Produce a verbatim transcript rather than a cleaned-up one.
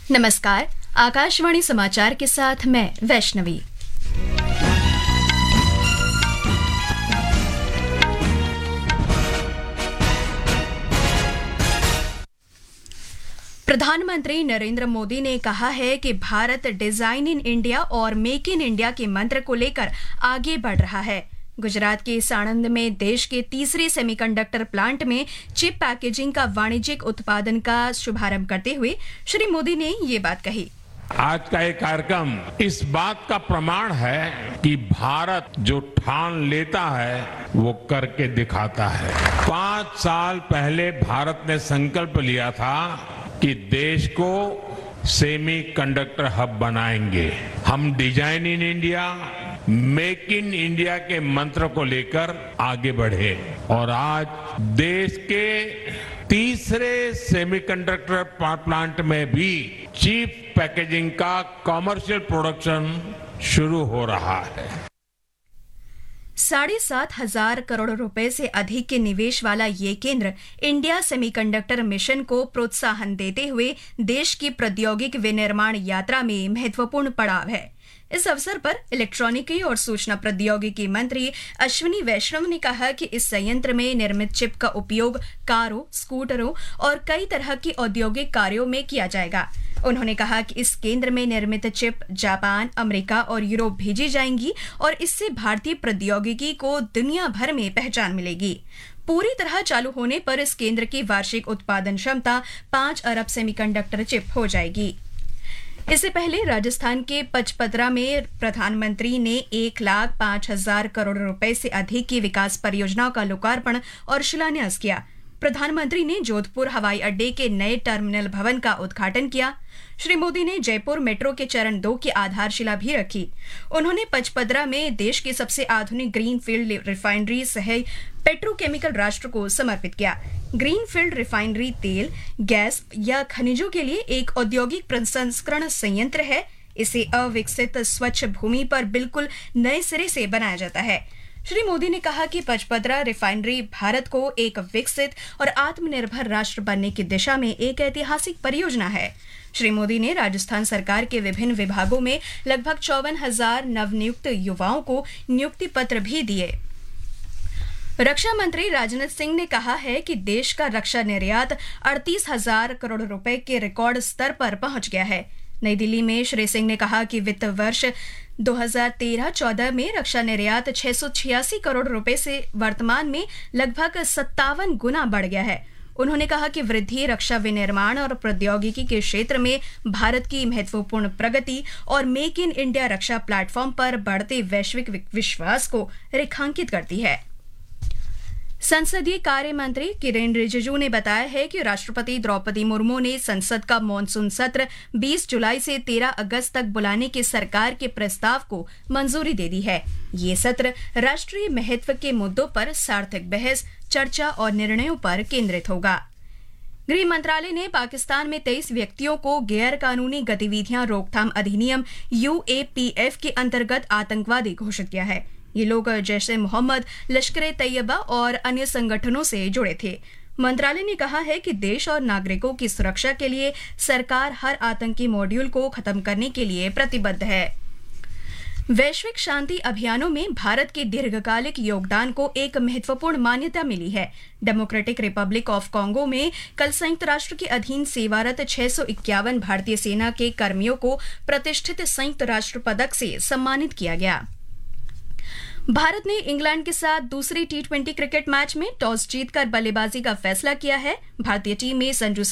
नमस्कार, आकाशवाणी समाचार के साथ मैं वैष्णवी। प्रधानमंत्री नरेंद्र मोदी ने कहा है कि भारत डिजाइन इन इंडिया और मेक इन इंडिया के मंत्र को लेकर आगे बढ़ रहा है। गुजरात के साणंद में देश के तीसरे सेमीकंडक्टर प्लांट में चिप पैकेजिंग का वाणिज्यिक उत्पादन का शुभारंभ करते हुए श्री मोदी ने ये बात कही। आज का ये कार्यक्रम इस बात का प्रमाण है कि भारत जो ठान लेता है वो करके दिखाता है। पांच साल पहले भारत ने संकल्प लिया था कि देश को सेमी कंडक्टर हब बनाएंगे। हम design in India, make in India के मंत्र को लेकर आगे बढ़े और आज देश के तीसरे सेमीकंडक्टर प्लांट में भी चिप पैकेजिंग का कमर्शियल प्रोडक्शन शुरू हो रहा है। साढ़े सात हजार करोड़ रुपए से अधिक के निवेश वाला ये केंद्र इंडिया सेमीकंडक्टर मिशन को प्रोत्साहन देते हुए देश की प्रौद्योगिक विनिर्माण यात्रा में महत्वपूर्ण पड़ाव है। इस अवसर पर इलेक्ट्रॉनिकी और सूचना प्रौद्योगिकी मंत्री अश्विनी वैष्णव ने कहा कि इस संयंत्र में निर्मित चिप का उपयोग कारों, स्कूटरों और कई तरह के औद्योगिक कार्यों में किया जाएगा। उन्होंने कहा कि इस केंद्र में निर्मित चिप जापान, अमेरिका और यूरोप भेजी जाएंगी और इससे भारतीय प्रौद्योगिकी को दुनिया भर में पहचान मिलेगी। पूरी तरह चालू होने पर इस केंद्र की वार्षिक उत्पादन क्षमता पांच अरब सेमीकंडक्टर चिप हो जाएगी। इससे पहले राजस्थान के पचपदरा में प्रधानमंत्री ने एक लाख पांच हजार करोड़ रुपए से अधिक की विकास परियोजनाओं का लोकार्पण और शिलान्यास किया। प्रधानमंत्री ने जोधपुर हवाई अड्डे के नए टर्मिनल भवन का उद्घाटन किया। श्री मोदी ने जयपुर मेट्रो के चरण दो की आधारशिला भी रखी। उन्होंने पचपदरा में देश की सबसे आधुनिक ग्रीनफील्ड रिफाइनरी सह पेट्रोकेमिकल राष्ट्र को समर्पित किया। ग्रीनफील्ड रिफाइनरी तेल, गैस या खनिजों के लिए एक औद्योगिक प्रसंस्करण संयंत्र है। इसे अविकसित स्वच्छ भूमि पर बिल्कुल नए सिरे से बनाया जाता है। श्री मोदी ने कहा कि पचपदरा रिफाइनरी भारत को एक विकसित और आत्मनिर्भर राष्ट्र बनने की दिशा में एक ऐतिहासिक परियोजना है। श्री मोदी ने राजस्थान सरकार के विभिन्न विभागों में लगभग चौवन हजार नवनियुक्त युवाओं को नियुक्ति पत्र भी दिए। रक्षा मंत्री राजनाथ सिंह ने कहा है कि देश का रक्षा निर्यात अड़तीस हजार करोड़ रुपए के रिकॉर्ड स्तर पर पहुंच गया है। नई दिल्ली में श्री सिंह ने कहा कि वित्त वर्ष दो हज़ार तेरह चौदह में रक्षा निर्यात छह सौ छियासी करोड़ रुपए से वर्तमान में लगभग सत्तावन गुना बढ़ गया है। उन्होंने कहा कि वृद्धि रक्षा विनिर्माण और प्रौद्योगिकी के क्षेत्र में भारत की महत्वपूर्ण प्रगति और make in India Raksha platform पर बढ़ते वैश्विक विश्वास को रेखांकित करती है। संसदीय कार्य मंत्री किरेन रिजिजू ने बताया है कि राष्ट्रपति द्रौपदी मुर्मू ने संसद का मॉनसून सत्र बीस जुलाई से तेरह अगस्त तक बुलाने के सरकार के प्रस्ताव को मंजूरी दे दी है। ये सत्र राष्ट्रीय महत्व के मुद्दों पर सार्थक बहस, चर्चा और निर्णयों पर केंद्रित होगा। गृह मंत्रालय ने पाकिस्तान में तेईस व्यक्तियों को गैर कानूनी गतिविधियां रोकथाम अधिनियम यू ए पी एफ के अंतर्गत आतंकवादी घोषित किया है। ये लोग जैश मोहम्मद, लश्कर तैयबा और अन्य संगठनों से जुड़े थे। मंत्रालय ने कहा है कि देश और नागरिकों की सुरक्षा के लिए सरकार हर आतंकी मॉड्यूल को खत्म करने के लिए प्रतिबद्ध है। वैश्विक शांति अभियानों में भारत के दीर्घकालिक योगदान को एक महत्वपूर्ण मान्यता मिली है। डेमोक्रेटिक रिपब्लिक ऑफ कॉन्गो में कल संयुक्त राष्ट्र के अधीन सेवारत छह सौ इक्यावन भारतीय सेना के कर्मियों को प्रतिष्ठित संयुक्त राष्ट्र पदक से सम्मानित किया गया। भारत ने इंग्लैंड के साथ दूसरे टी ट्वेंटी क्रिकेट मैच में टॉस जीतकर बल्लेबाजी का फैसला किया है। भारतीय टीम में संजू